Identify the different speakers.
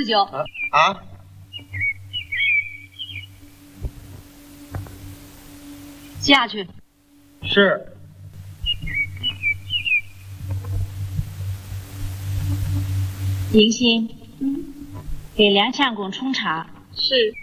Speaker 1: 449。
Speaker 2: 啊？
Speaker 1: 下去。
Speaker 2: 是。
Speaker 1: 迎新，给梁相公冲茶。
Speaker 3: 是。